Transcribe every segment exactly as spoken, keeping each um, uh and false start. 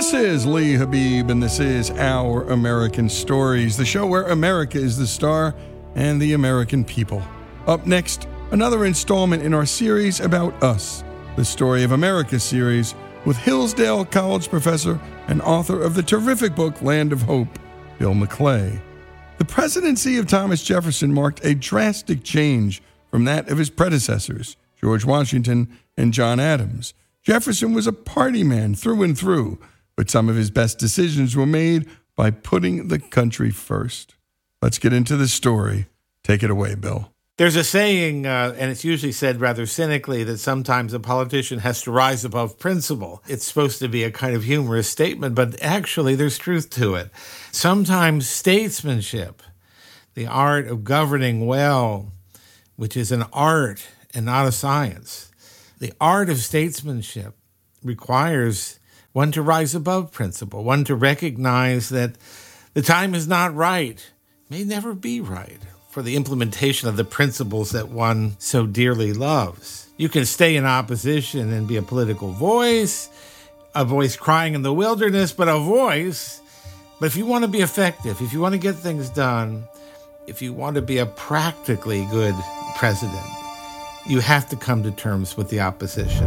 This is Lee Habib, and this is Our American Stories, the show where America is the star and the American people. Up next, another installment in our series about us, the Story of America series, with Hillsdale College professor and author of the terrific book Land of Hope, Bill McClay. The presidency of Thomas Jefferson marked a drastic change from that of his predecessors, George Washington and John Adams. Jefferson was a party man through and through, but some of his best decisions were made by putting the country first. Let's get into the story. Take it away, Bill. There's a saying, uh, and it's usually said rather cynically, that sometimes a politician has to rise above principle. It's supposed to be a kind of humorous statement, but actually there's truth to it. Sometimes statesmanship, the art of governing well, which is an art and not a science, the art of statesmanship requires one to rise above principle, one to recognize that the time is not right, may never be right, for the implementation of the principles that one so dearly loves. You can stay in opposition and be a political voice, a voice crying in the wilderness, but a voice. But if you want to be effective, if you want to get things done, if you want to be a practically good president, you have to come to terms with the opposition.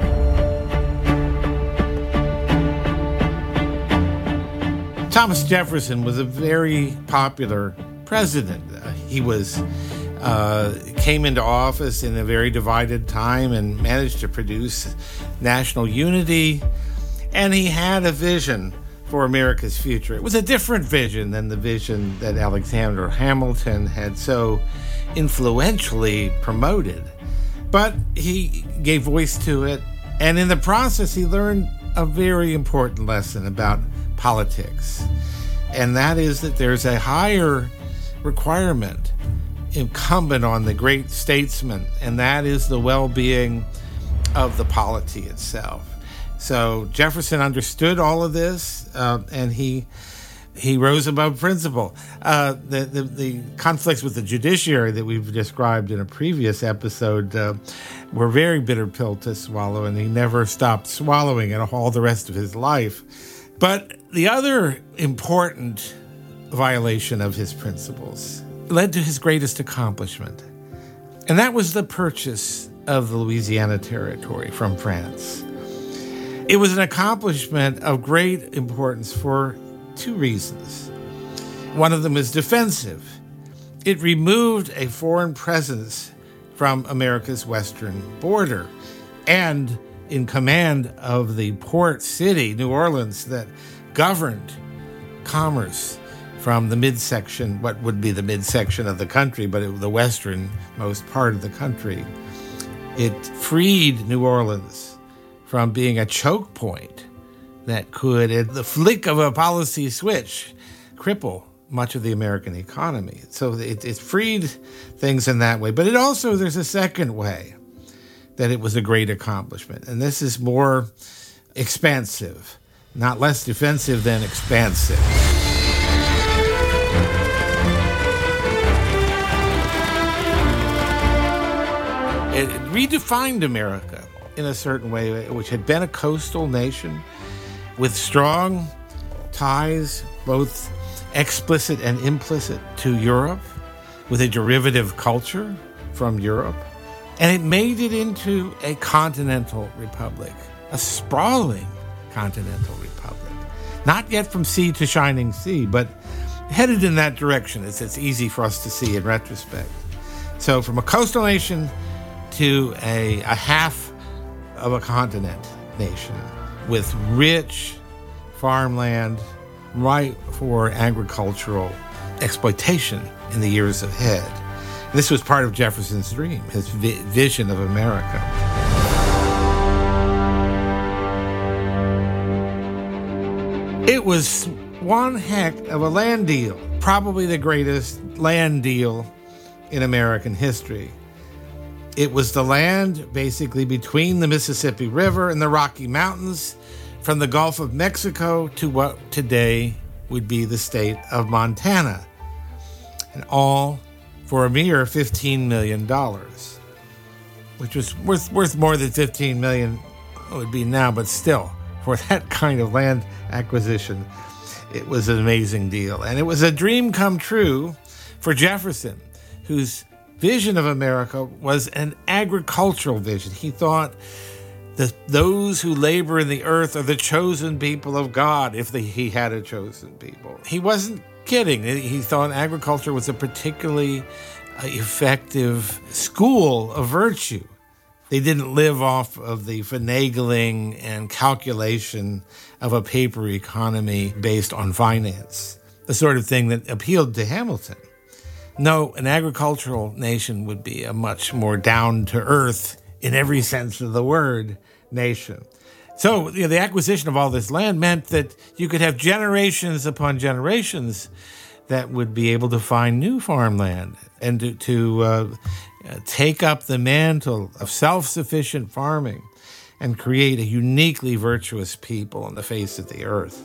Thomas Jefferson was a very popular president. Uh, he was uh, came into office in a very divided time and managed to produce national unity. And he had a vision for America's future. It was a different vision than the vision that Alexander Hamilton had so influentially promoted. But he gave voice to it, and in the process, he learned a very important lesson about politics, and that is that there's a higher requirement incumbent on the great statesman, and that is the well-being of the polity itself. So Jefferson understood all of this, uh, and he he rose above principle. Uh, the, the the conflicts with the judiciary that we've described in a previous episode uh, were very bitter pill to swallow, and he never stopped swallowing it all the rest of his life. But the other important violation of his principles led to his greatest accomplishment, and that was the purchase of the Louisiana Territory from France. It was an accomplishment of great importance for two reasons. One of them is defensive. It removed a foreign presence from America's western border, and in command of the port city, New Orleans, that governed commerce from the midsection, what would be the midsection of the country, but it was the westernmost part of the country. It freed New Orleans from being a choke point that could, at the flick of a policy switch, cripple much of the American economy. So it, it freed things in that way. But it also, there's a second way that it was a great accomplishment. And this is more expansive, not less defensive than expansive. It redefined America in a certain way, which had been a coastal nation with strong ties, both explicit and implicit, to Europe, with a derivative culture from Europe. And it made it into a continental republic, a sprawling continental republic. Not yet from sea to shining sea, but headed in that direction. It's, it's easy for us to see in retrospect. So from a coastal nation to a, a half of a continent nation with rich farmland ripe for agricultural exploitation in the years ahead. This was part of Jefferson's dream, his vi- vision of America. It was one heck of a land deal, probably the greatest land deal in American history. It was the land basically between the Mississippi River and the Rocky Mountains, from the Gulf of Mexico to what today would be the state of Montana, and all for a mere fifteen million dollars, which was worth, worth more than fifteen million dollars it would be now, but still, for that kind of land acquisition, it was an amazing deal. And it was a dream come true for Jefferson, whose vision of America was an agricultural vision. He thought that those who labor in the earth are the chosen people of God, if the, he had a chosen people. He wasn't kidding. He thought agriculture was a particularly uh, effective school of virtue. They didn't live off of the finagling and calculation of a paper economy based on finance, the sort of thing that appealed to Hamilton. No, an agricultural nation would be a much more down-to-earth, in every sense of the word, nation. So you know, the acquisition of all this land meant that you could have generations upon generations that would be able to find new farmland and to, to uh, take up the mantle of self-sufficient farming and create a uniquely virtuous people on the face of the earth.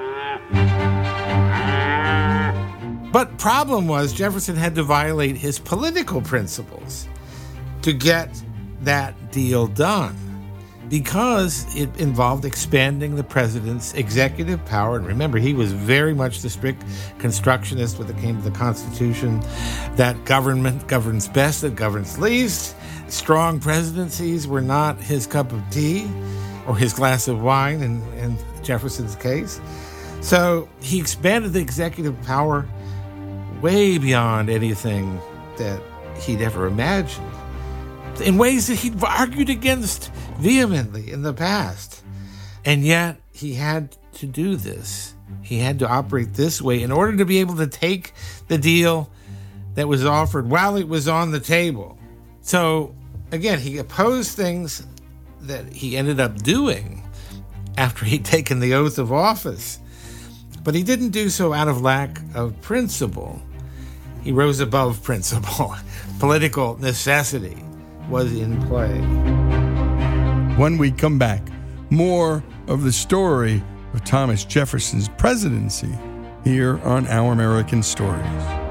But problem was Jefferson had to violate his political principles to get that deal done, because it involved expanding the president's executive power. And remember, he was very much the strict constructionist when it came to the Constitution, that government governs best, that governs least. Strong presidencies were not his cup of tea or his glass of wine in, in Jefferson's case. So he expanded the executive power way beyond anything that he'd ever imagined, in ways that he'd argued against vehemently in the past. And yet he had to do this. He had to operate this way in order to be able to take the deal that was offered while it was on the table. So again, he opposed things that he ended up doing after he'd taken the oath of office. But he didn't do so out of lack of principle. He rose above principle. Political necessity was in play. When we come back, more of the story of Thomas Jefferson's presidency here on Our American Stories.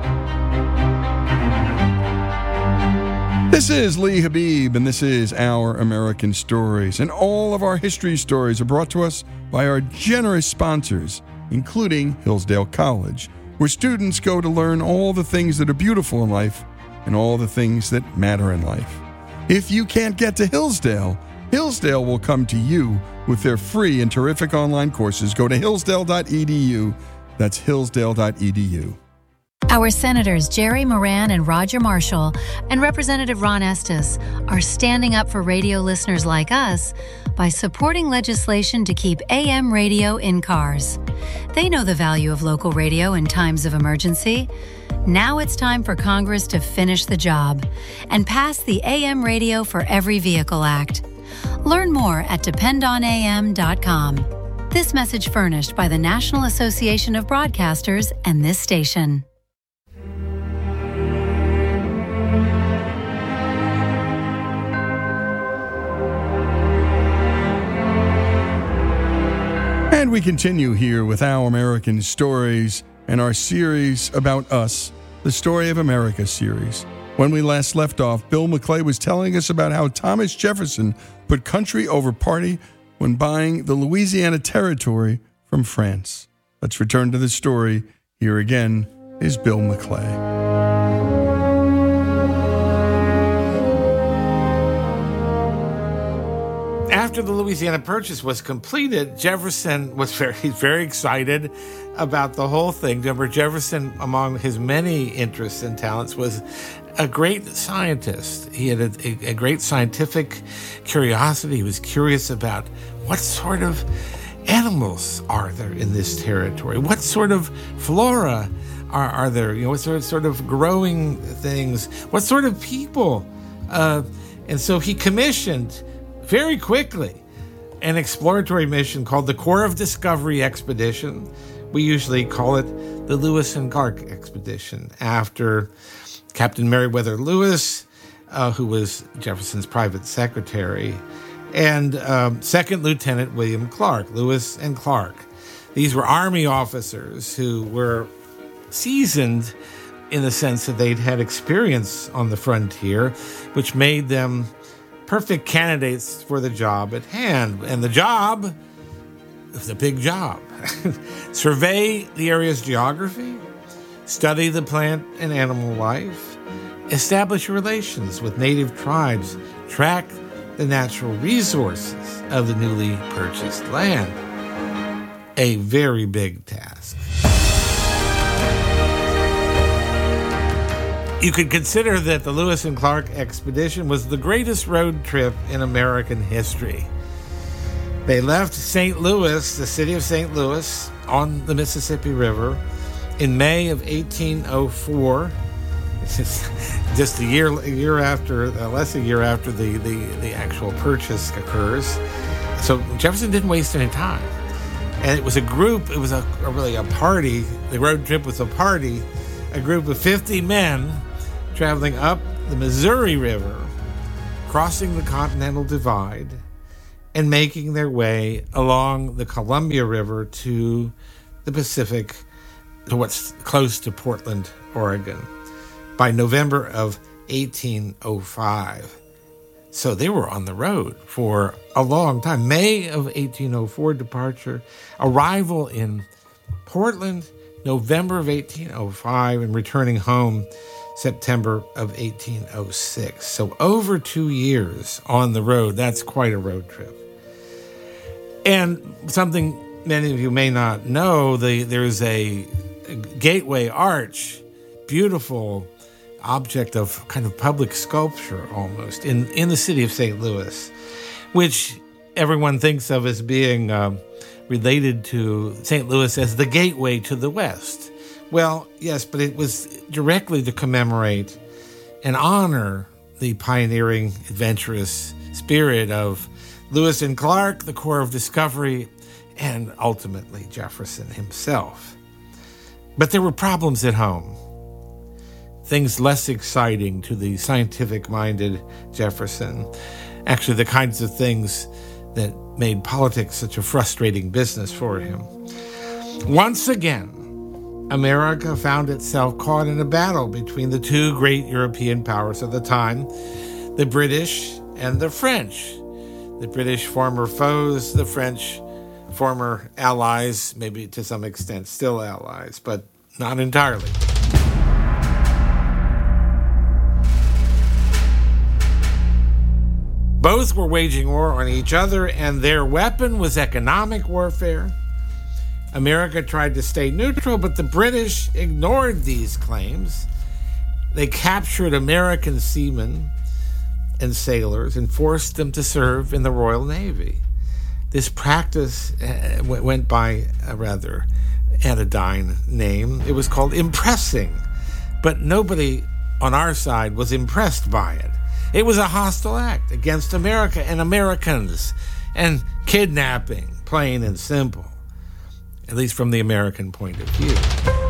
This is Lee Habib, and this is Our American Stories. And all of our history stories are brought to us by our generous sponsors, including Hillsdale College, where students go to learn all the things that are beautiful in life and all the things that matter in life. If you can't get to Hillsdale, Hillsdale will come to you with their free and terrific online courses. Go to hillsdale dot e d u. That's hillsdale dot e d u. Our Senators Jerry Moran and Roger Marshall and Representative Ron Estes are standing up for radio listeners like us by supporting legislation to keep A M radio in cars. They know the value of local radio in times of emergency. Now it's time for Congress to finish the job and pass the A M Radio for Every Vehicle Act. Learn more at depend on a m dot com. This message furnished by the National Association of Broadcasters and this station. And we continue here with Our American Stories and our series about us, the Story of America series. When we last left off, Bill McClay was telling us about how Thomas Jefferson put country over party when buying the Louisiana Territory from France. Let's return to the story. Here again is Bill McClay. After the Louisiana Purchase was completed, Jefferson was very, very excited about the whole thing. Remember, Jefferson, among his many interests and talents, was a great scientist. He had a, a, a great scientific curiosity. He was curious about what sort of animals are there in this territory? What sort of flora are, are there? You know, what sort of, sort of growing things? What sort of people? Uh, and so he commissioned very quickly an exploratory mission called the Corps of Discovery Expedition. We usually call it the Lewis and Clark Expedition, after Captain Meriwether Lewis, uh, who was Jefferson's private secretary, and um, Second Lieutenant William Clark, Lewis and Clark. These were Army officers who were seasoned in the sense that they'd had experience on the frontier, which made them perfect candidates for the job at hand. And the job was a big job. Survey the area's geography, study the plant and animal life, establish relations with native tribes, track the natural resources of the newly purchased land. A very big task. You could consider that the Lewis and Clark expedition was the greatest road trip in American history. They left Saint Louis, the city of Saint Louis, on the Mississippi River in May of eighteen oh four. Just a year, a year after, uh, less a year after the, the, the actual purchase occurs. So Jefferson didn't waste any time. And it was a group, it was a, a really a party. The road trip was a party. A group of fifty men traveling up the Missouri River, crossing the Continental Divide, and making their way along the Columbia River to the Pacific, to what's close to Portland, Oregon, by November of eighteen oh five. So they were on the road for a long time. May of eighteen oh four departure, arrival in Portland, November of eighteen oh five, and returning home September of eighteen oh six. So over two years on the road. That's quite a road trip. And something many of you may not know, the, there's a, a gateway arch, beautiful object of kind of public sculpture almost, in, in the city of Saint Louis, which everyone thinks of as being um, related to Saint Louis as the gateway to the West. Well, yes, but it was directly to commemorate and honor the pioneering, adventurous spirit of Lewis and Clark, the Corps of Discovery, and ultimately Jefferson himself. But there were problems at home, things less exciting to the scientific-minded Jefferson, actually the kinds of things that made politics such a frustrating business for him. Once again, America found itself caught in a battle between the two great European powers of the time, the British and the French. The British former foes, the French former allies, maybe to some extent still allies, but not entirely. Both were waging war on each other, and their weapon was economic warfare. America tried to stay neutral, but the British ignored these claims. They captured American seamen and sailors and forced them to serve in the Royal Navy. This practice uh, went by a rather anodyne name. It was called impressing, but nobody on our side was impressed by it. It was a hostile act against America and Americans, and kidnapping, plain and simple, at least from the American point of view.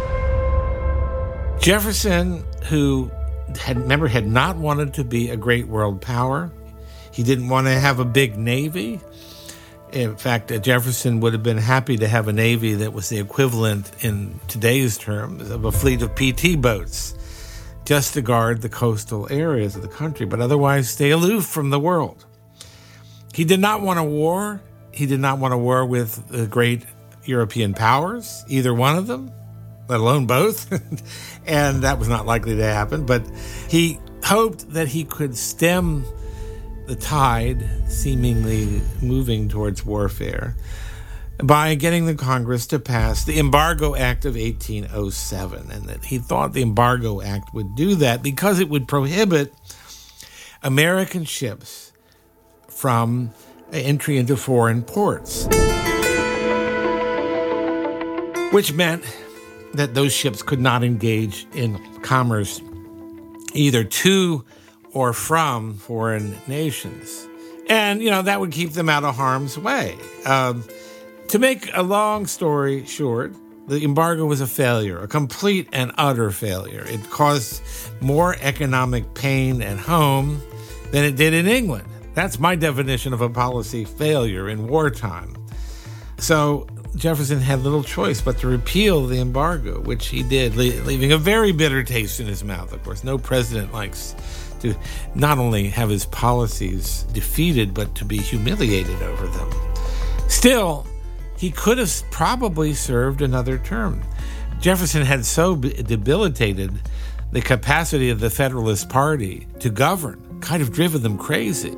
Jefferson, who had remember had not wanted to be a great world power, he didn't want to have a big navy. In fact, Jefferson would have been happy to have a navy that was the equivalent in today's terms of a fleet of P T boats, just to guard the coastal areas of the country, but otherwise stay aloof from the world. He did not want a war. He did not want a war with the great European powers, either one of them, let alone both. And that was not likely to happen. But he hoped that he could stem the tide, seemingly moving towards warfare, by getting the Congress to pass the Embargo Act of eighteen oh seven. And that he thought the Embargo Act would do that because it would prohibit American ships from entry into foreign ports, which meant that those ships could not engage in commerce either to or from foreign nations. And, you know, that would keep them out of harm's way. Um, to make a long story short, the embargo was a failure, a complete and utter failure. It caused more economic pain at home than it did in England. That's my definition of a policy failure in wartime. So Jefferson had little choice but to repeal the embargo, which he did, leaving a very bitter taste in his mouth. Of course, no president likes to not only have his policies defeated, but to be humiliated over them. Still, he could have probably served another term. Jefferson had so debilitated the capacity of the Federalist Party to govern, kind of driven them crazy.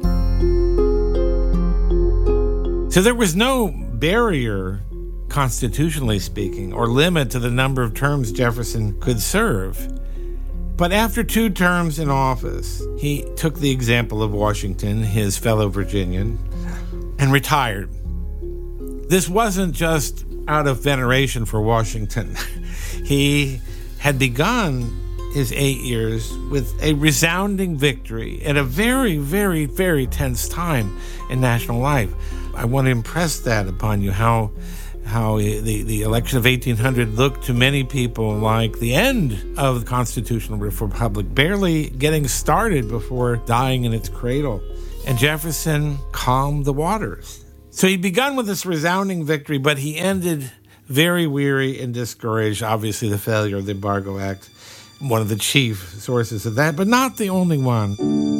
So there was no barrier, constitutionally speaking, or limit to the number of terms Jefferson could serve. But after two terms in office, he took the example of Washington, his fellow Virginian, and retired. This wasn't just out of veneration for Washington. He had begun his eight years with a resounding victory at a very, very, very tense time in national life. I want to impress that upon you, how how the, the election of eighteen hundred looked to many people like the end of the constitutional republic, barely getting started before dying in its cradle. And Jefferson calmed the waters. So he'd begun with this resounding victory, but he ended very weary and discouraged. Obviously, the failure of the Embargo Act, one of the chief sources of that, but not the only one.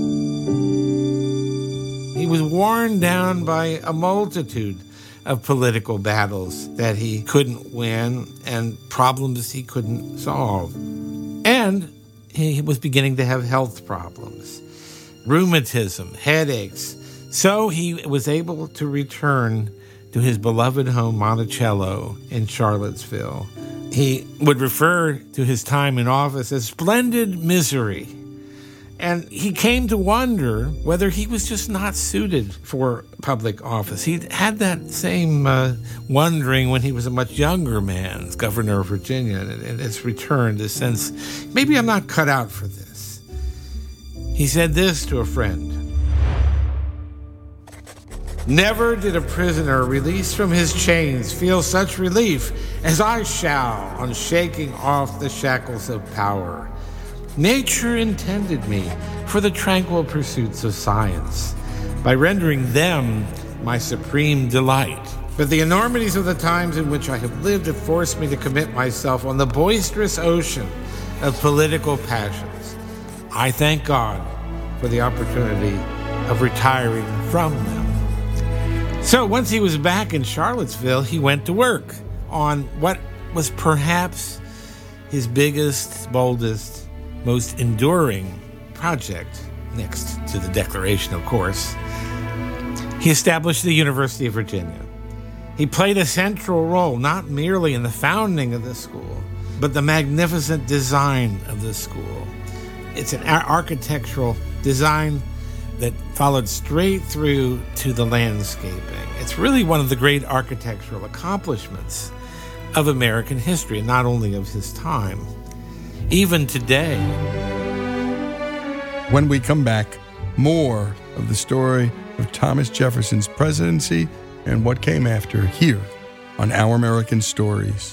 He was worn down by a multitude of political battles that he couldn't win and problems he couldn't solve. And he was beginning to have health problems, rheumatism, headaches. So he was able to return to his beloved home, Monticello, in Charlottesville. He would refer to his time in office as splendid misery. And he came to wonder whether he was just not suited for public office. He had that same uh, wondering when he was a much younger man, as governor of Virginia, and it's returned, this sense, maybe I'm not cut out for this. He said this to a friend: "Never did a prisoner released from his chains feel such relief as I shall on shaking off the shackles of power. Nature intended me for the tranquil pursuits of science, by rendering them my supreme delight. But the enormities of the times in which I have lived have forced me to commit myself on the boisterous ocean of political passions. I thank God for the opportunity of retiring from them." So once he was back in Charlottesville, he went to work on what was perhaps his biggest, boldest, most enduring project, next to the Declaration, of course. He established the University of Virginia. He played a central role, not merely in the founding of the school, but the magnificent design of the school. It's an architectural design that followed straight through to the landscaping. It's really one of the great architectural accomplishments of American history, not only of his time. Even today. When we come back, more of the story of Thomas Jefferson's presidency and what came after here on Our American Stories.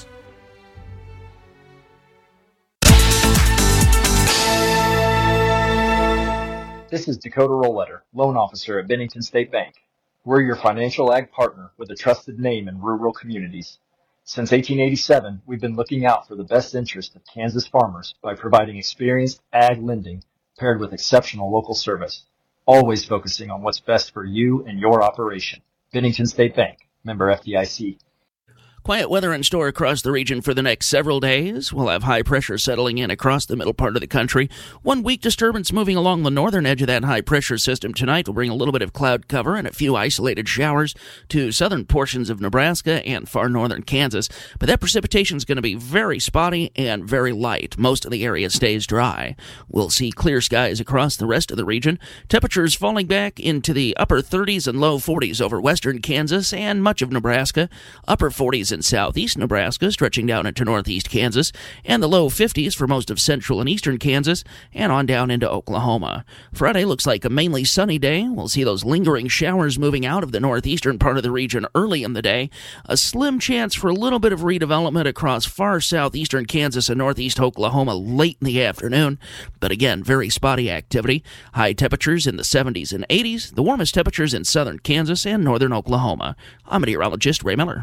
This is Dakota Rollletter, loan officer at Bennington State Bank. We're your financial ag partner with a trusted name in rural communities. Since eighteen eighty-seven, we've been looking out for the best interest of Kansas farmers by providing experienced ag lending paired with exceptional local service, always focusing on what's best for you and your operation. Bennington State Bank, member F D I C. Quiet weather in store across the region for the next several days. We'll have high pressure settling in across the middle part of the country. One weak disturbance moving along the northern edge of that high pressure system tonight will bring a little bit of cloud cover and a few isolated showers to southern portions of Nebraska and far northern Kansas. But that precipitation is going to be very spotty and very light. Most of the area stays dry. We'll see clear skies across the rest of the region. Temperatures falling back into the upper thirties and low forties over western Kansas and much of Nebraska. Upper forties in southeast Nebraska, stretching down into northeast Kansas, and the low fifties for most of central and eastern Kansas, and on down into Oklahoma. Friday looks like a mainly sunny day. We'll see those lingering showers moving out of the northeastern part of the region early in the day. A slim chance for a little bit of redevelopment across far southeastern Kansas and northeast Oklahoma late in the afternoon. But again, very spotty activity. High temperatures in the seventies and eighties, the warmest temperatures in southern Kansas and northern Oklahoma. I'm meteorologist Ray Miller.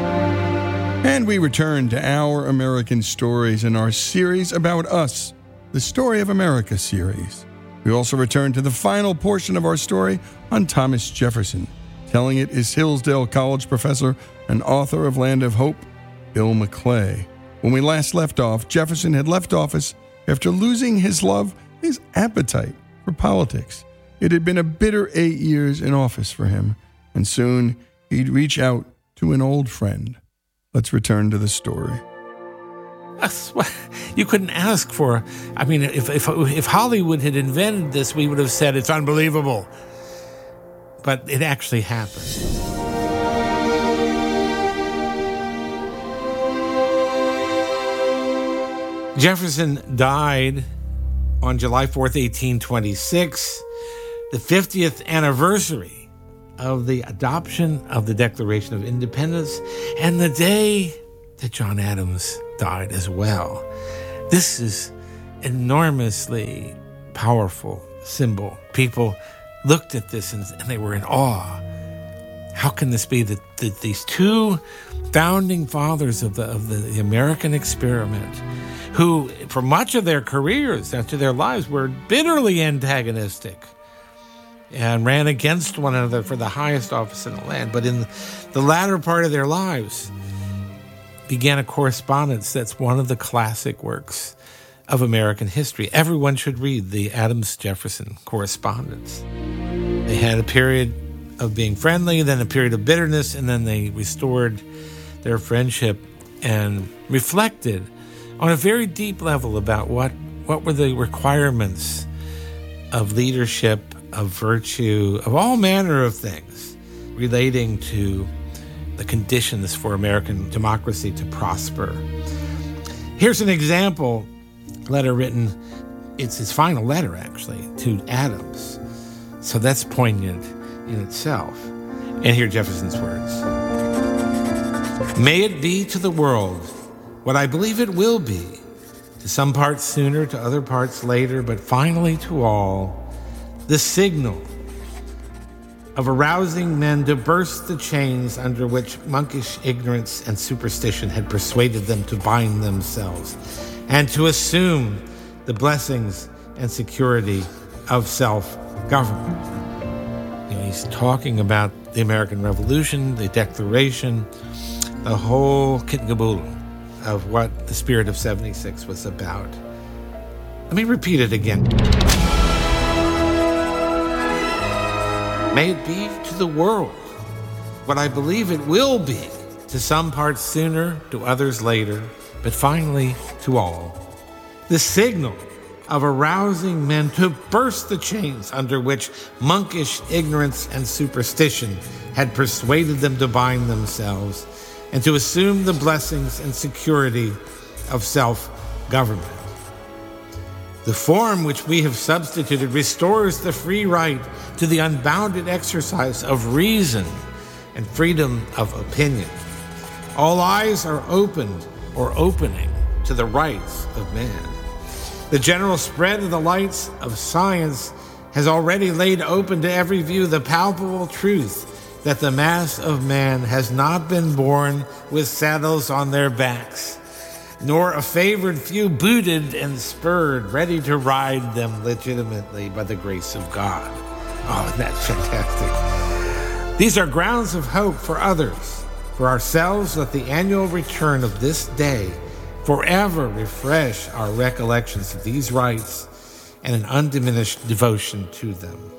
And we return to Our American Stories in our series about us. the Story of America series. We also return to the final portion of our story on Thomas Jefferson. Telling it is Hillsdale College professor and author of Land of Hope, Bill McClay. When we last left off, Jefferson had left office after losing his love, his appetite for politics. It had been a bitter eight years in office for him, and soon he'd reach out to an old friend. Let's return to the story. You couldn't ask for, I mean, if, if if Hollywood had invented this, we would have said it's unbelievable. But it actually happened. Jefferson died on July fourth, eighteen twenty-six, the fiftieth anniversary of the adoption of the Declaration of Independence, and the day that John Adams died as well. This is enormously powerful symbol. People looked at this and, and they were in awe. How can this be that, that these two founding fathers of the of the, the American experiment, who for much of their careers, after their lives, were bitterly antagonistic and ran against one another for the highest office in the land, but in the latter part of their lives began a correspondence that's one of the classic works of American history. Everyone should read the Adams-Jefferson correspondence. They had a period of being friendly, then a period of bitterness, and then they restored their friendship and reflected on a very deep level about what, what were the requirements of leadership, of virtue, of all manner of things relating to the conditions for American democracy to prosper. Here's an example letter written, it's his final letter actually, to Adams. So that's poignant in itself. And here are Jefferson's words. May it be to the world what I believe it will be, to some parts sooner, to other parts later, but finally to all, the signal of arousing men to burst the chains under which monkish ignorance and superstition had persuaded them to bind themselves, and to assume the blessings and security of self-government. You know, he's talking about the American Revolution, the Declaration, the whole kit and caboodle of what the spirit of seventy-six was about. Let me repeat it again. May it be to the world what I believe it will be, to some parts sooner, to others later, but finally to all, the signal of arousing men to burst the chains under which monkish ignorance and superstition had persuaded them to bind themselves, and to assume the blessings and security of self-government. The form which we have substituted restores the free right to the unbounded exercise of reason and freedom of opinion. All eyes are opened or opening to the rights of man. The general spread of the lights of science has already laid open to every view the palpable truth that the mass of man has not been born with saddles on their backs, nor a favored few booted and spurred, ready to ride them legitimately by the grace of God. Oh, isn't that fantastic? These are grounds of hope for others. For ourselves, let the annual return of this day forever refresh our recollections of these rights and an undiminished devotion to them.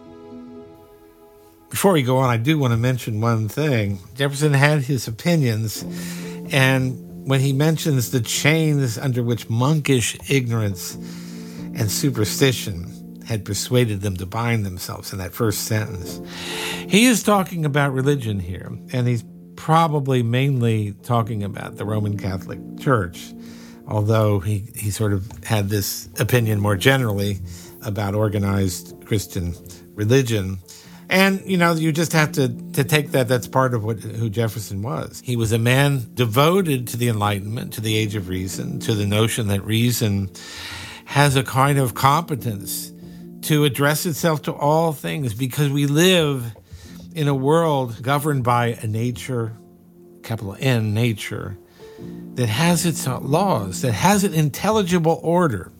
Before we go on, I do want to mention one thing. Jefferson had his opinions, and when he mentions the chains under which monkish ignorance and superstition had persuaded them to bind themselves in that first sentence, he is talking about religion here, and he's probably mainly talking about the Roman Catholic Church, although he, he sort of had this opinion more generally about organized Christian religion. And, you know, you just have to, to take that. That's part of what who Jefferson was. He was a man devoted to the Enlightenment, to the age of reason, to the notion that reason has a kind of competence to address itself to all things, because we live in a world governed by a nature, capital N, nature, that has its laws, that has an intelligible order.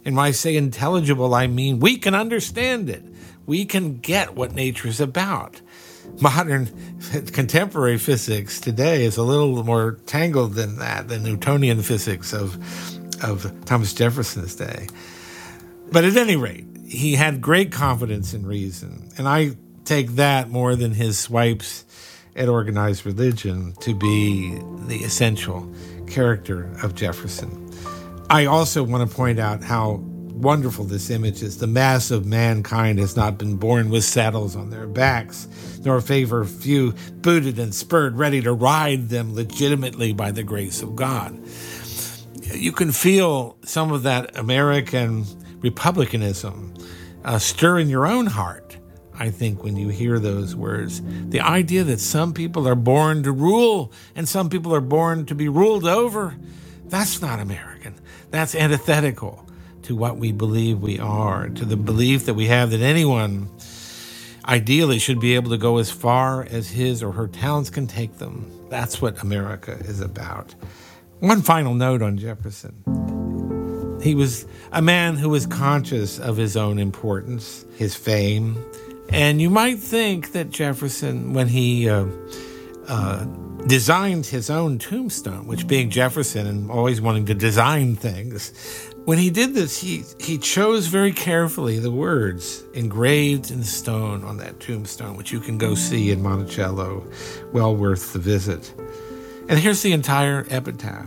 And when I say intelligible, I mean we can understand it. We can get what nature is about. Modern contemporary physics today is a little more tangled than that, the Newtonian physics of, of Thomas Jefferson's day. But at any rate, he had great confidence in reason. And I take that more than his swipes at organized religion to be the essential character of Jefferson. I also want to point out how wonderful this image is. The mass of mankind has not been born with saddles on their backs, nor favor few booted and spurred, ready to ride them legitimately by the grace of God. You can feel some of that American republicanism uh, stir in your own heart, I think, when you hear those words. The idea that some people are born to rule and some people are born to be ruled over, that's not American. That's antithetical to what we believe we are, to the belief that we have that anyone ideally should be able to go as far as his or her talents can take them. That's what America is about. One final note on Jefferson. He was a man who was conscious of his own importance, his fame, and you might think that Jefferson, when he uh, uh, designed his own tombstone, which being Jefferson and always wanting to design things, when he did this, he, he chose very carefully the words engraved in stone on that tombstone, which you can go see in Monticello, well worth the visit. And here's the entire epitaph.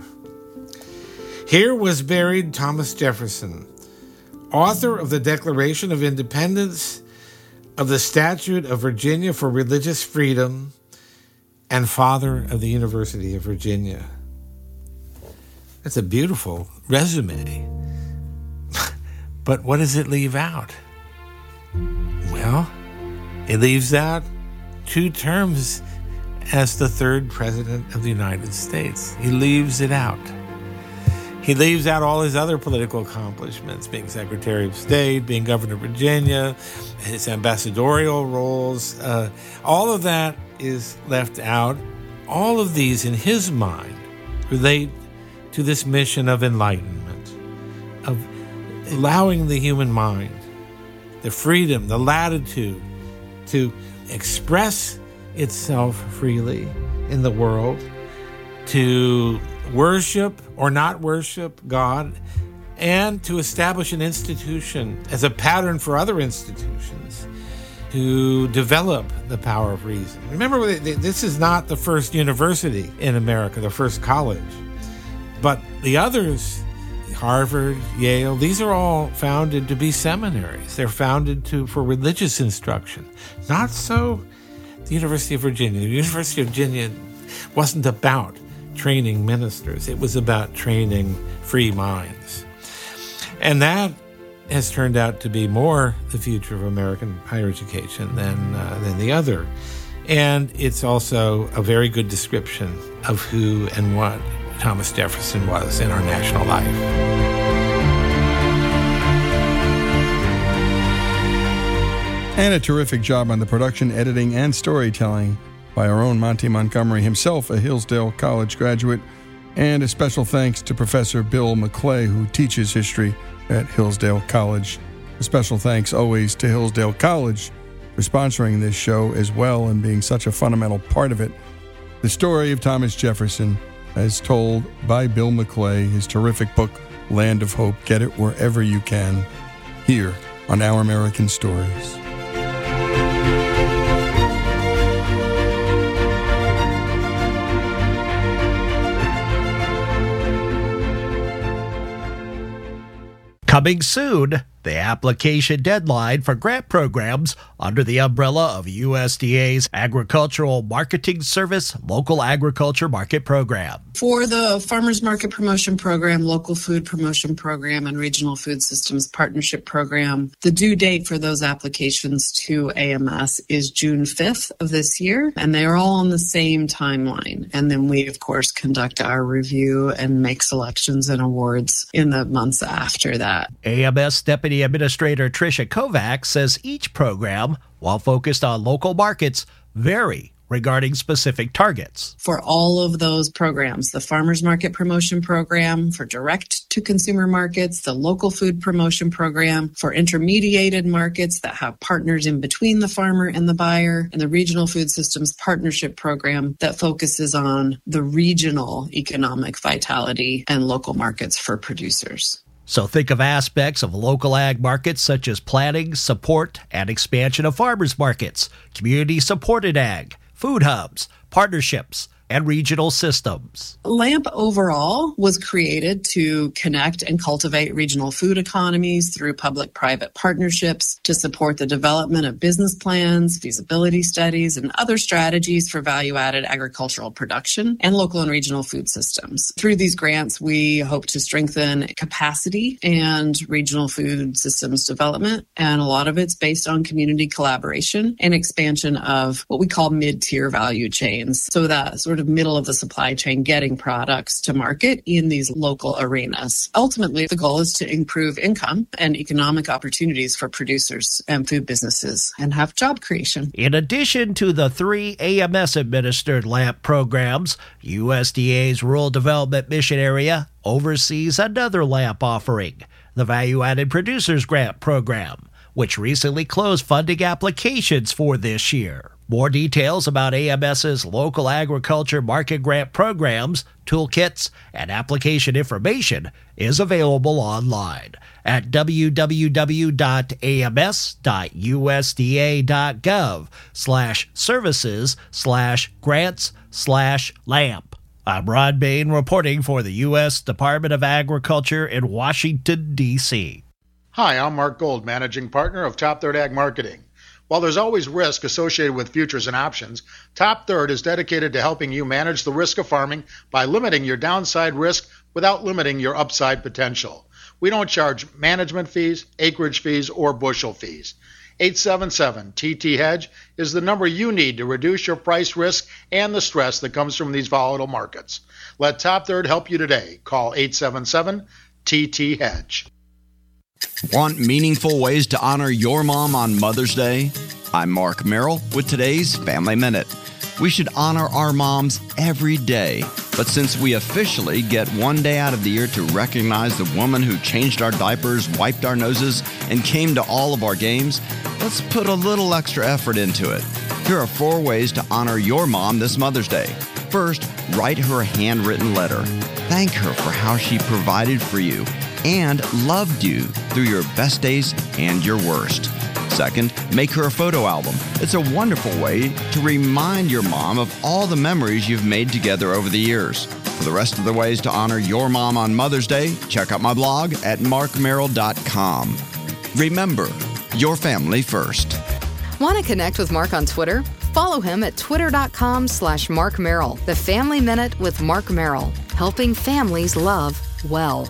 Here was buried Thomas Jefferson, author of the Declaration of Independence, of the Statute of Virginia for Religious Freedom, and father of the University of Virginia. That's a beautiful resume. But what does it leave out? Well, it leaves out two terms as the third president of the United States. He leaves it out. He leaves out all his other political accomplishments, being Secretary of State, being Governor of Virginia, his ambassadorial roles. Uh, all of that is left out. All of these, in his mind, relate to this mission of enlightenment, of allowing the human mind the freedom, the latitude to express itself freely in the world, to worship or not worship God, and to establish an institution as a pattern for other institutions to develop the power of reason. Remember, this is not the first university in America, the first college, but the others, Harvard, Yale, these are all founded to be seminaries. They're founded to for religious instruction. Not so the University of Virginia. The University of Virginia wasn't about training ministers. It was about training free minds. And that has turned out to be more the future of American higher education than uh, than the other. And it's also a very good description of who and what Thomas Jefferson was in our national life. And a terrific job on the production, editing, and storytelling by our own Monty Montgomery, himself a Hillsdale College graduate. And a special thanks to Professor Bill McClay, who teaches history at Hillsdale College. A special thanks always to Hillsdale College for sponsoring this show as well and being such a fundamental part of it. The story of Thomas Jefferson, as told by Bill McClay, his terrific book, Land of Hope. Get it wherever you can, here on Our American Stories. Coming soon, the application deadline for grant programs under the umbrella of U S D A's Agricultural Marketing Service Local Agriculture Market Program. For the Farmers Market Promotion Program, Local Food Promotion Program, and Regional Food Systems Partnership Program, the due date for those applications to A M S is June fifth of this year, and they are all on the same timeline. And then we, of course, conduct our review and make selections and awards in the months after that. A M S Deputy Administrator Tricia Kovacs says each program, while focused on local markets, vary regarding specific targets. For all of those programs, the Farmers Market Promotion Program, for direct-to-consumer markets, the Local Food Promotion Program, for intermediated markets that have partners in between the farmer and the buyer, and the Regional Food Systems Partnership Program that focuses on the regional economic vitality and local markets for producers. So think of aspects of local ag markets such as planning, support, and expansion of farmers markets, community-supported ag, food hubs, partnerships, and regional systems. LAMP overall was created to connect and cultivate regional food economies through public-private partnerships to support the development of business plans, feasibility studies, and other strategies for value-added agricultural production and local and regional food systems. Through these grants, we hope to strengthen capacity and regional food systems development, and a lot of it's based on community collaboration and expansion of what we call mid-tier value chains, so that sort of middle of the supply chain getting products to market in these local arenas. Ultimately, the goal is to improve income and economic opportunities for producers and food businesses and have job creation. In addition to the three A M S-administered LAMP programs, U S D A's Rural Development Mission Area oversees another LAMP offering, the Value-Added Producers Grant Program, which recently closed funding applications for this year. More details about AMS's local agriculture market grant programs, toolkits, and application information is available online at w w w dot a m s dot u s d a dot gov slash services slash grants slash LAMP. I'm Ron Bain reporting for the U S Department of Agriculture in Washington, D C Hi, I'm Mark Gold, Managing Partner of Top Third Ag Marketing. While there's always risk associated with futures and options, Top Third is dedicated to helping you manage the risk of farming by limiting your downside risk without limiting your upside potential. We don't charge management fees, acreage fees, or bushel fees. eight seven seven T T Hedge is the number you need to reduce your price risk and the stress that comes from these volatile markets. Let Top Third help you today. Call eight seven seven T T Hedge. Want meaningful ways to honor your mom on Mother's Day? I'm Mark Merrill with today's Family Minute. We should honor our moms every day, but since we officially get one day out of the year to recognize the woman who changed our diapers, wiped our noses, and came to all of our games, let's put a little extra effort into it. Here are four ways to honor your mom this Mother's Day. First, write her a handwritten letter. Thank her for how she provided for you and loved you through your best days and your worst. Second, make her a photo album. It's a wonderful way to remind your mom of all the memories you've made together over the years. For the rest of the ways to honor your mom on Mother's Day, check out my blog at mark merrill dot com. Remember, your family first. Want to connect with Mark on Twitter? Follow him at twitter.com slash Mark Merrill. The Family Minute with Mark Merrill, helping families love well.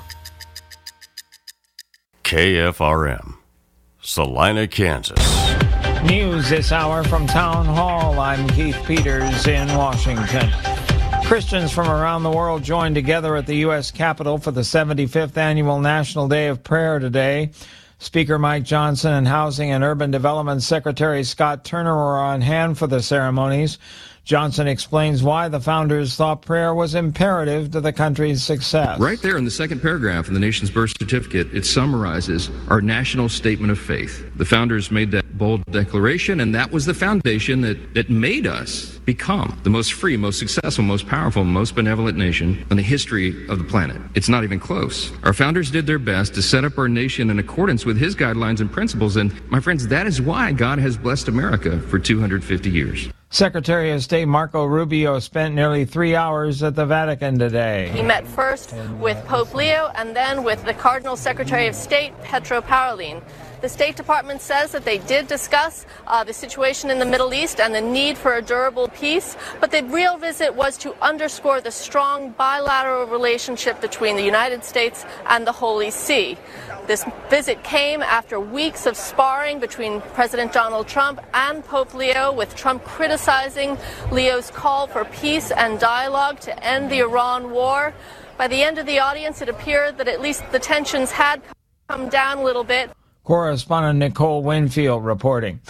K F R M, Salina, Kansas. News this hour from Town Hall. I'm Keith Peters in Washington. Christians from around the world joined together at the U S Capitol for the seventy-fifth Annual National Day of Prayer today. Speaker Mike Johnson and Housing and Urban Development Secretary Scott Turner were on hand for the ceremonies. Johnson explains why the founders thought prayer was imperative to the country's success. Right there in the second paragraph in the nation's birth certificate, it summarizes our national statement of faith. The founders made that bold declaration, and that was the foundation that, that made us become the most free, most successful, most powerful, most benevolent nation in the history of the planet. It's not even close. Our founders did their best to set up our nation in accordance with his guidelines and principles, and my friends, that is why God has blessed America for two hundred fifty years. Secretary of State Marco Rubio spent nearly three hours at the Vatican today. He met first with Pope Leo and then with the Cardinal Secretary of State, Petro Parolin. The State Department says that they did discuss uh, the situation in the Middle East and the need for a durable peace, but the real visit was to underscore the strong bilateral relationship between the United States and the Holy See. This visit came after weeks of sparring between President Donald Trump and Pope Leo, with Trump criticizing Leo's call for peace and dialogue to end the Iran war. By the end of the audience, it appeared that at least the tensions had come down a little bit. Correspondent Nicole Winfield reporting.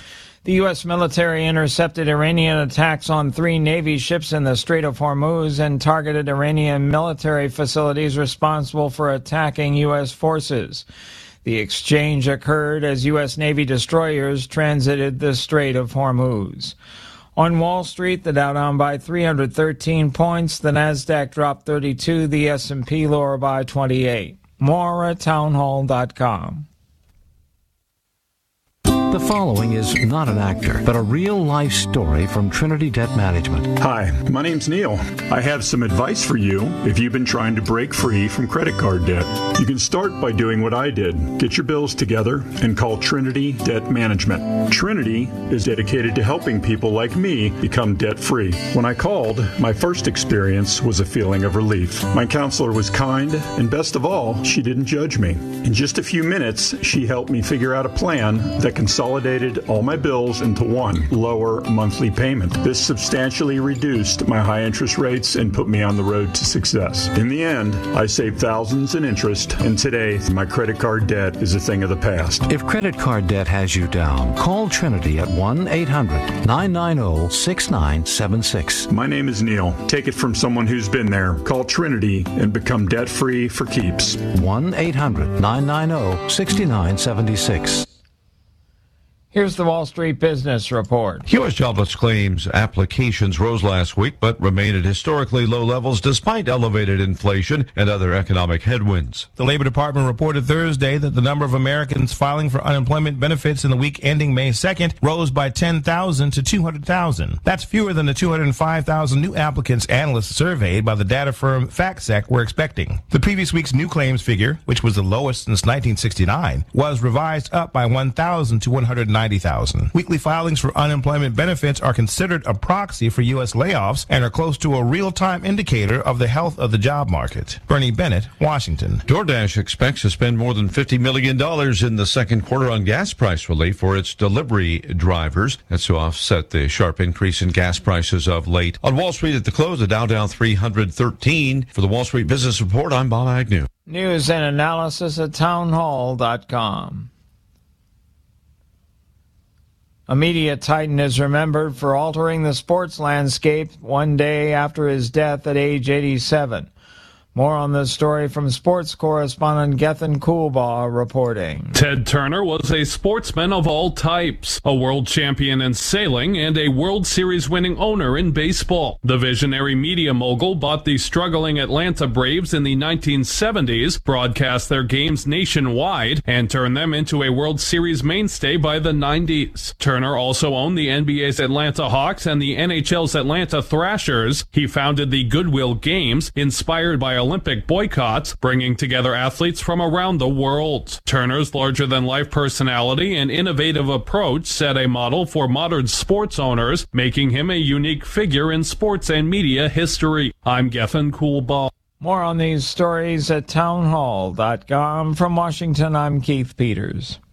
The U S military intercepted Iranian attacks on three Navy ships in the Strait of Hormuz and targeted Iranian military facilities responsible for attacking U S forces. The exchange occurred as U S Navy destroyers transited the Strait of Hormuz. On Wall Street, the Dow down by three hundred thirteen points, the Nasdaq dropped thirty-two, the S and P lower by twenty-eight. More at townhall dot com. The following is not an actor, but a real-life story from Trinity Debt Management. Hi, my name's Neil. I have some advice for you if you've been trying to break free from credit card debt. You can start by doing what I did. Get your bills together and call Trinity Debt Management. Trinity is dedicated to helping people like me become debt-free. When I called, my first experience was a feeling of relief. My counselor was kind, and best of all, she didn't judge me. In just a few minutes, she helped me figure out a plan that consolidated all my bills into one lower monthly payment. This substantially reduced my high interest rates and put me on the road to success. In the end, I saved thousands in interest, and today my credit card debt is a thing of the past. If credit card debt has you down, call Trinity at one eight hundred nine nine zero six nine seven six. My name is Neil. Take it from someone who's been there. Call Trinity and become debt-free for keeps. one eight hundred nine nine zero six nine seven six. Here's the Wall Street Business Report. U S jobless claims applications rose last week, but remain at historically low levels despite elevated inflation and other economic headwinds. The Labor Department reported Thursday that the number of Americans filing for unemployment benefits in the week ending May second rose by ten thousand to two hundred thousand. That's fewer than the two hundred five thousand new applicants analysts surveyed by the data firm FactSet were expecting. The previous week's new claims figure, which was the lowest since nineteen sixty-nine, was revised up by one thousand to one hundred ninety thousand. Weekly filings for unemployment benefits are considered a proxy for U S layoffs and are close to a real-time indicator of the health of the job market. Bernie Bennett, Washington. DoorDash expects to spend more than fifty million dollars in the second quarter on gas price relief for its delivery drivers. That's to offset the sharp increase in gas prices of late. On Wall Street at the close, the Dow down three hundred thirteen. For the Wall Street Business Report, I'm Bob Agnew. News and analysis at townhall dot com. A media titan is remembered for altering the sports landscape one day after his death at age eighty-seven. More on this story from sports correspondent Gethin Coolbaugh reporting. Ted Turner was a sportsman of all types, a world champion in sailing and a World Series winning owner in baseball. The visionary media mogul bought the struggling Atlanta Braves in the nineteen seventies, broadcast their games nationwide, and turned them into a World Series mainstay by the nineties. Turner also owned the N B A's Atlanta Hawks and the N H L's Atlanta Thrashers. He founded the Goodwill Games, inspired by Olympic boycotts, bringing together athletes from around the world. Turner's larger-than-life personality and innovative approach set a model for modern sports owners, making him a unique figure in sports and media history. I'm Gethin Coolbaugh. More on these stories at townhall dot com. From Washington, I'm Keith Peters.